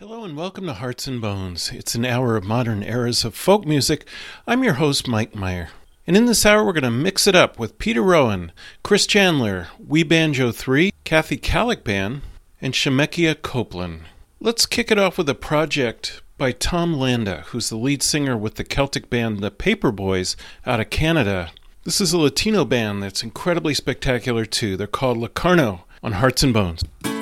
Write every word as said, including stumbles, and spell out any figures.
Hello and welcome to Hearts and Bones. It's an hour of modern eras of folk music. I'm your host, Mike Meyer. And in this hour, we're going to mix it up with Peter Rowan, Chris Chandler, We Banjo three, Kathy Kallick Band, and Shemekia Copeland. Let's kick it off with a project by Tom Landa, who's the lead singer with the Celtic band The Paperboys out of Canada. This is a Latino band that's incredibly spectacular too. They're called Locarno on Hearts and Bones.